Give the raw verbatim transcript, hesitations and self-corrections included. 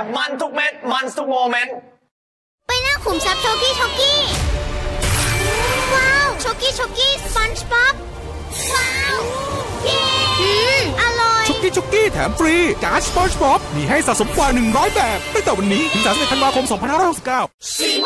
มันทุกเม็ดมันทุกโมเมนต์ไปหน้าขุมทรัพย์โชกี้โชกี้ว้าวโชกี้โชกี้สปันช์บ๊อบว้าวเย้อร่อยชุกกี้ชุกกี้แถมฟรีการ์ดสปอนจ์บ๊อบมีให้สะสมกว่าหนึ่งร้อยแบบตั้งแต่วันนี้ถึงสามสิบเอ็ดธันวาคมสองพันห้าร้อยหกสิบเก้า